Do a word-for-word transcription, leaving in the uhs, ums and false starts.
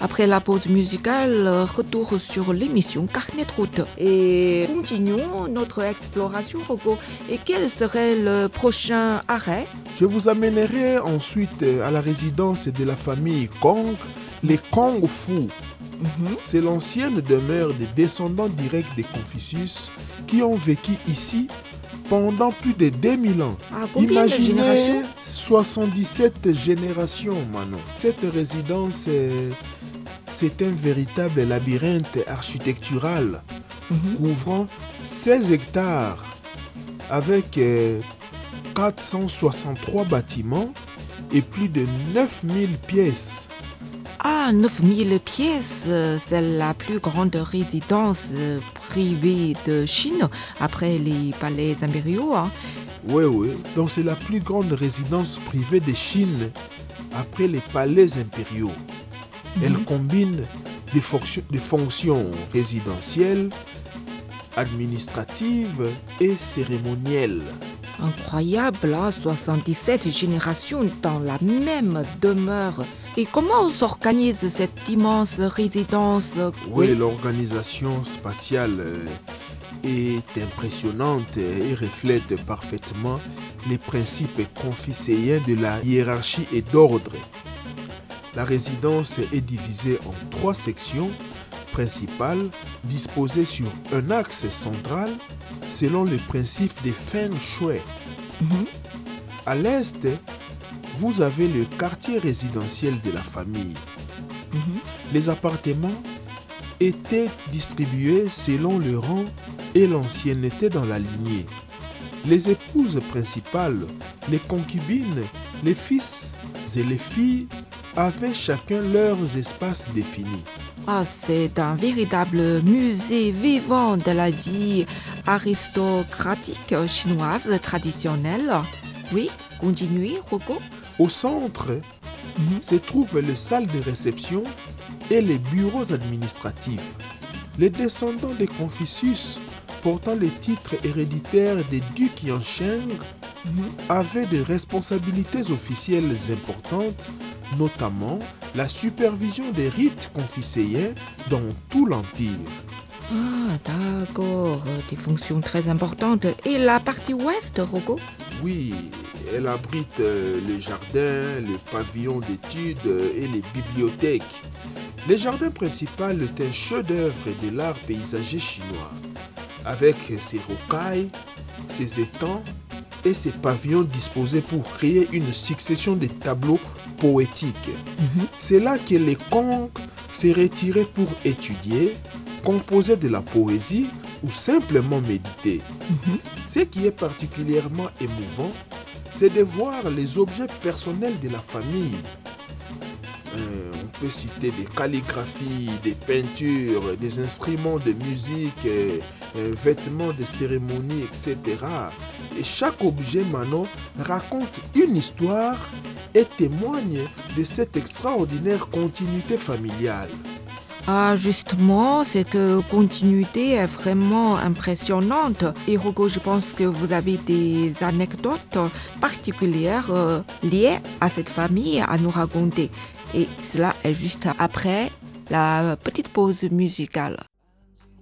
Après la pause musicale, retour sur l'émission Carnet de route. Et continuons notre exploration, Rocco. Et quel serait le prochain arrêt? Je vous amènerai ensuite à la résidence de la famille Kong, les Kong Fu. Mm-hmm. C'est l'ancienne demeure des descendants directs de Confucius qui ont vécu ici pendant plus de deux mille ans. Ah, combien Imaginez de générations? soixante-dix-sept générations, Manon. Cette résidence, euh, c'est un véritable labyrinthe architectural mm-hmm. couvrant seize hectares avec euh, quatre cent soixante-trois bâtiments et plus de neuf mille pièces. Ah, neuf mille pièces, c'est la plus grande résidence privée de Chine après les palais impériaux. Hein. Oui, oui. Donc c'est la plus grande résidence privée de Chine après les palais impériaux. Mm-hmm. Elle combine des, fonctions, des fonctions résidentielles, administratives et cérémonielles. Incroyable, hein, soixante-dix-sept générations dans la même demeure. Et comment s'organise cette immense résidence? Oui, oui, l'organisation spatiale est impressionnante et reflète parfaitement les principes confucéens de la hiérarchie et d'ordre. La résidence est divisée en trois sections principales disposées sur un axe central selon le principe des Feng Shui. Mm-hmm. À l'est, vous avez le quartier résidentiel de la famille. Mm-hmm. Les appartements étaient distribués selon le rang et l'ancienneté dans la lignée. Les épouses principales, les concubines, les fils et les filles avaient chacun leurs espaces définis. Ah, c'est un véritable musée vivant de la vie aristocratique chinoise traditionnelle. Oui, continuez, Rocco. Au centre mm-hmm. se trouvent les salles de réception et les bureaux administratifs. Les descendants de Confucius, portant les titres héréditaires des ducs Yansheng, mm-hmm. avaient des responsabilités officielles importantes, notamment la supervision des rites confucéens dans tout l'Empire. Ah, d'accord, des fonctions très importantes. Et la partie ouest, Rocco? Oui, elle abrite les jardins, les pavillons d'études et les bibliothèques. Le jardin principal est un chef-d'œuvre de l'art paysager chinois, avec ses rocailles, ses étangs et ses pavillons disposés pour créer une succession de tableaux poétiques. Mm-hmm. C'est là que les Kong s'est retiré pour étudier, composer de la poésie ou simplement méditer. Mm-hmm. Ce qui est particulièrement émouvant, c'est de voir les objets personnels de la famille. Euh, on peut citer des calligraphies, des peintures, des instruments de musique, euh, euh, vêtements de cérémonie, et cetera. Et chaque objet, Manon, raconte une histoire et témoigne de cette extraordinaire continuité familiale. Ah, justement, cette continuité est vraiment impressionnante. Et Rocco, je pense que vous avez des anecdotes particulières euh, liées à cette famille à nous raconter. Et cela est juste après la petite pause musicale.